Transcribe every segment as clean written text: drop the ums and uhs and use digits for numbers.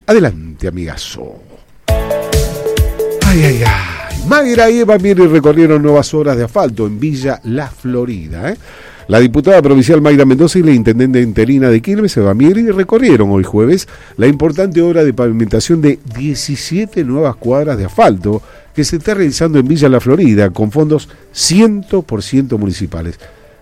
Adelante, amigazo. Ay, ay, ay. Mayra y Eva Mieri recorrieron nuevas obras de asfalto en Villa La Florida. La diputada provincial Mayra Mendoza y la intendente interina de Quilmes, Eva Mieri, recorrieron hoy jueves la importante obra de pavimentación de 17 nuevas cuadras de asfalto que se está realizando en Villa La Florida con fondos 100% municipales.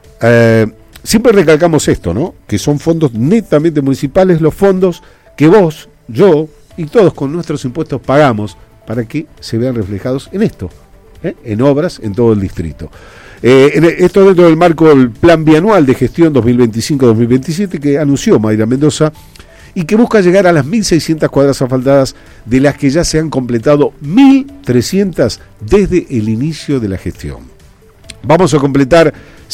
Siempre recalcamos esto, ¿no? Que son fondos netamente municipales, los fondos que vos, yo y todos con nuestros impuestos pagamos para que se vean reflejados en esto, en obras en todo el distrito. Esto dentro del marco del Plan Bianual de Gestión 2025-2027 que anunció Mayra Mendoza y que busca llegar a las 1.600 cuadras asfaltadas, de las que ya se han completado 1.300 desde el inicio de la gestión. Vamos a completar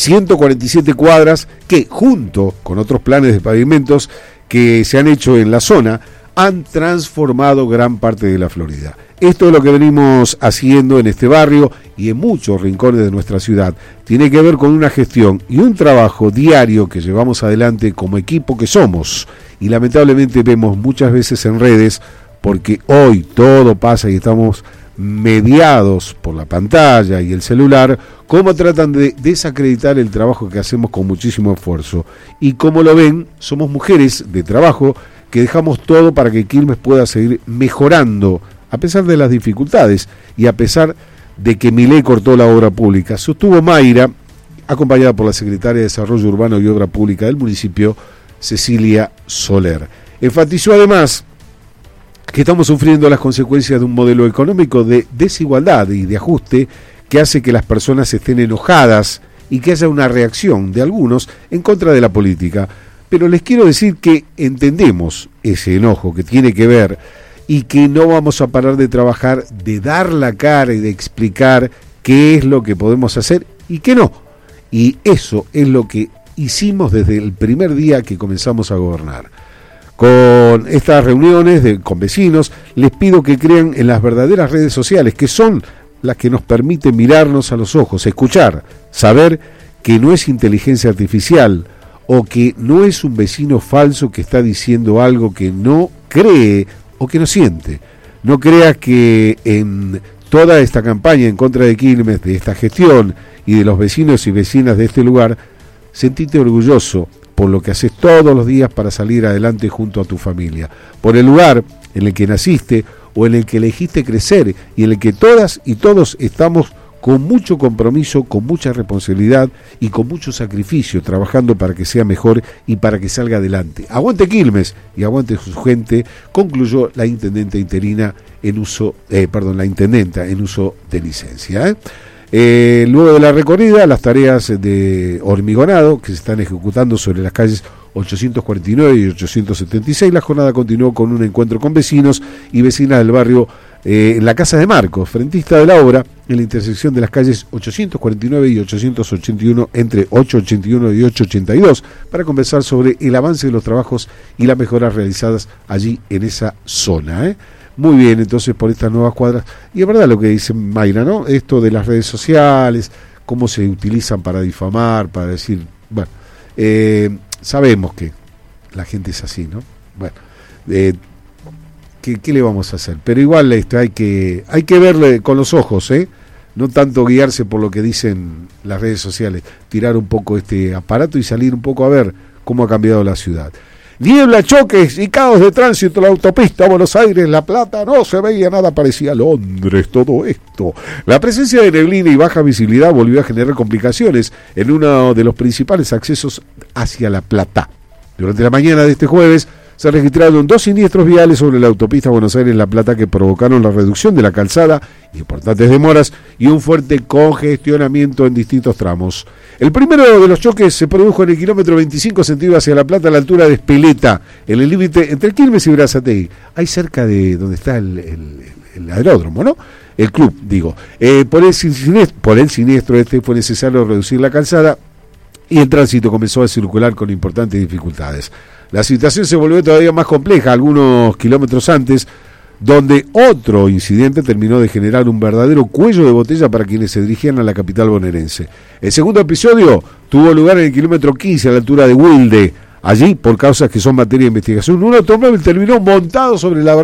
147 cuadras que, junto con otros planes de pavimentos que se han hecho en la zona, han transformado gran parte de la Florida. Esto es lo que venimos haciendo en este barrio y en muchos rincones de nuestra ciudad. Tiene que ver con una gestión y un trabajo diario que llevamos adelante como equipo que somos. Y lamentablemente vemos muchas veces en redes, porque hoy todo pasa y estamos mediados por la pantalla y el celular, cómo tratan de desacreditar el trabajo que hacemos con muchísimo esfuerzo. Y como lo ven, somos mujeres de trabajo que dejamos todo para que Quilmes pueda seguir mejorando, a pesar de las dificultades y a pesar de que Milei cortó la obra pública. Sostuvo Mayra, acompañada por la secretaria de Desarrollo Urbano y Obra Pública del municipio, Cecilia Soler. Enfatizó además que estamos sufriendo las consecuencias de un modelo económico de desigualdad y de ajuste que hace que las personas estén enojadas y que haya una reacción de algunos en contra de la política. Pero les quiero decir que entendemos ese enojo que tiene que ver y que no vamos a parar de trabajar, de dar la cara y de explicar qué es lo que podemos hacer y qué no. Y eso es lo que hicimos desde el primer día que comenzamos a gobernar. Con estas reuniones con vecinos, les pido que crean en las verdaderas redes sociales, que son las que nos permiten mirarnos a los ojos, escuchar, saber que no es inteligencia artificial o que no es un vecino falso que está diciendo algo que no cree o que no siente. No creas que en toda esta campaña en contra de Quilmes, de esta gestión y de los vecinos y vecinas de este lugar, sentite orgulloso por lo que haces todos los días para salir adelante junto a tu familia, por el lugar en el que naciste o en el que elegiste crecer y en el que todas y todos estamos con mucho compromiso, con mucha responsabilidad y con mucho sacrificio, trabajando para que sea mejor y para que salga adelante. Aguante Quilmes y aguante su gente, concluyó la intendente interina en uso, la intendenta en uso de licencia. Luego de la recorrida, las tareas de hormigonado que se están ejecutando sobre las calles 849 y 876, la jornada continuó con un encuentro con vecinos y vecinas del barrio en la Casa de Marcos, frentista de la obra, en la intersección de las calles 849 y 881 entre 881 y 882, para conversar sobre el avance de los trabajos y las mejoras realizadas allí en esa zona. Muy bien, entonces por estas nuevas cuadras, y es verdad lo que dice Mayra, ¿no? Esto de las redes sociales, cómo se utilizan para difamar, para decir, bueno, sabemos que la gente es así, ¿no? Bueno, ¿qué le vamos a hacer? Pero igual hay que verle con los ojos, no tanto guiarse por lo que dicen las redes sociales, tirar un poco este aparato y salir un poco a ver cómo ha cambiado la ciudad. Niebla, choques y caos de tránsito en la autopista Buenos Aires-La Plata, no se veía nada, parecía Londres todo esto. La presencia de neblina y baja visibilidad volvió a generar complicaciones en uno de los principales accesos hacia La Plata. Durante la mañana de este jueves se registraron 2 siniestros viales sobre la autopista Buenos Aires-La Plata que provocaron la reducción de la calzada, importantes demoras y un fuerte congestionamiento en distintos tramos. El primero de los choques se produjo en el kilómetro 25 sentido hacia La Plata a la altura de Espeleta, en el límite entre Quilmes y Berazategui, ahí cerca de donde está el aeródromo, ¿no? El club, digo. Por el siniestro fue necesario reducir la calzada y el tránsito comenzó a circular con importantes dificultades. La situación se volvió todavía más compleja algunos kilómetros antes, donde otro incidente terminó de generar un verdadero cuello de botella para quienes se dirigían a la capital bonaerense. El segundo episodio tuvo lugar en el kilómetro 15 a la altura de Wilde. Allí, por causas que son materia de investigación, un automóvil terminó montado sobre la